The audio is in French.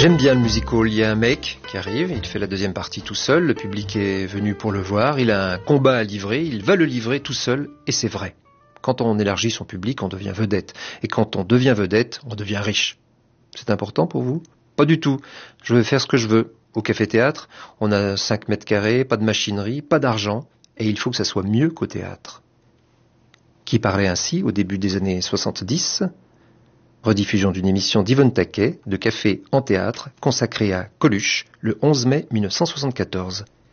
J'aime bien le musical. Il y a un mec qui arrive, il fait la deuxième partie tout seul, le public est venu pour le voir, il a un combat à livrer, il va le livrer tout seul, et c'est vrai. Quand on élargit son public, on devient vedette. Et quand on devient vedette, on devient riche. C'est important pour vous ? Pas du tout. Je veux faire ce que je veux. Au café-théâtre, on a 5 mètres carrés, pas de machinerie, pas d'argent, et il faut que ça soit mieux qu'au théâtre. Qui parlait ainsi au début des années 70 ? Rediffusion d'une émission d'Yvonne Taquet, de Café en théâtre, consacrée à Coluche, le 11 mai 1974.